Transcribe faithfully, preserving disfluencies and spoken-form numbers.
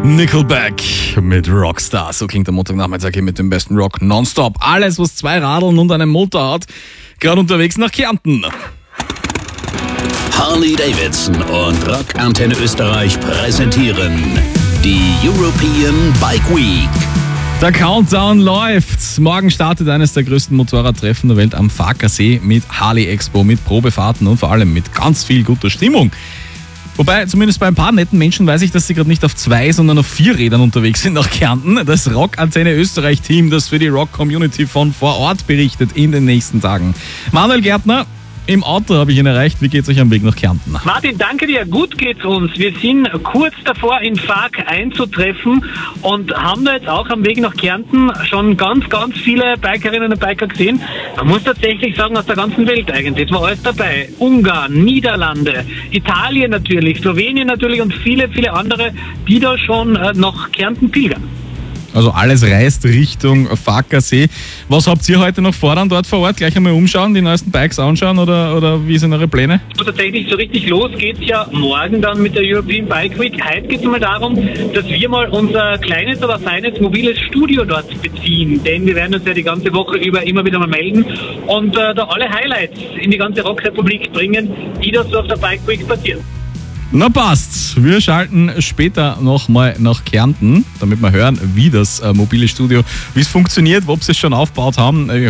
Nickelback mit Rockstar. So klingt der Montagnachmittag hier mit dem besten Rock nonstop. Alles, was zwei Radeln und einen Motor hat, gerade unterwegs nach Kärnten. Harley Davidson und Rock Antenne Österreich präsentieren die European Bike Week. Der Countdown läuft. Morgen startet eines der größten Motorradtreffen der Welt am Farkasee mit Harley Expo, mit Probefahrten und vor allem mit ganz viel guter Stimmung. Wobei, zumindest bei ein paar netten Menschen weiß ich, dass sie gerade nicht auf zwei, sondern auf vier Rädern unterwegs sind nach Kärnten. Das Rock Antenne Österreich Team, das für die Rock-Community von vor Ort berichtet in den nächsten Tagen. Manuel Gärtner, im Auto habe ich ihn erreicht. Wie geht's euch am Weg nach Kärnten? Martin, danke dir. Gut geht's uns. Wir sind kurz davor, in Fark einzutreffen und haben da jetzt auch am Weg nach Kärnten schon ganz, ganz viele Bikerinnen und Biker gesehen. Man muss tatsächlich sagen, aus der ganzen Welt eigentlich. Es war alles dabei. Ungarn, Niederlande, Italien natürlich, Slowenien natürlich und viele, viele andere, die da schon nach Kärnten pilgern. Also alles reist Richtung Farkasee. Was habt ihr heute noch vor, dann dort vor Ort? Gleich einmal umschauen, die neuesten Bikes anschauen oder, oder wie sind eure Pläne? Tatsächlich so richtig los geht's ja morgen dann mit der European Bike Week. Heute geht es mal darum, dass wir mal unser kleines, aber feines mobiles Studio dort beziehen. Denn wir werden uns ja die ganze Woche über immer wieder mal melden und äh, da alle Highlights in die ganze Rockrepublik bringen, die da so auf der Bike Week passieren. Na passt, wir schalten später nochmal nach Kärnten, damit wir hören, wie das äh, mobile Studio, wie es funktioniert, ob sie es schon aufgebaut haben.